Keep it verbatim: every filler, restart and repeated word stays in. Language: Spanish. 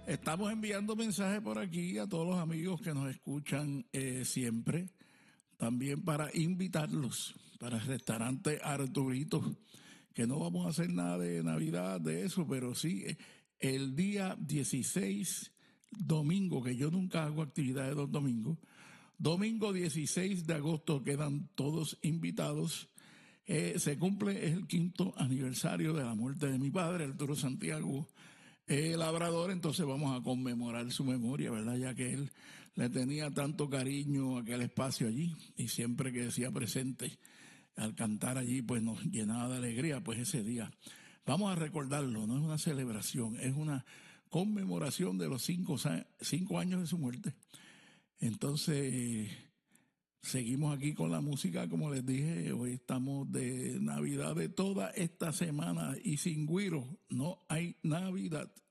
Estamos enviando mensajes por aquí a todos los amigos que nos escuchan eh, siempre. También para invitarlos para el restaurante Arturito, que no vamos a hacer nada de Navidad de eso, pero sí el día dieciséis, domingo, que yo nunca hago actividades los domingos. Domingo dieciséis de agosto quedan todos invitados. Eh, se cumple, es el quinto aniversario de la muerte de mi padre, Arturo Santiago eh, Labrador, entonces vamos a conmemorar su memoria, ¿verdad? Ya que él le tenía tanto cariño a aquel espacio allí y siempre que decía presente, al cantar allí, pues nos llenaba de alegría, pues ese día. Vamos a recordarlo, no es una celebración, es una conmemoración de los cinco, cinco años de su muerte. Entonces, seguimos aquí con la música, como les dije, hoy estamos de Navidad de toda esta semana y sin güiro no hay Navidad.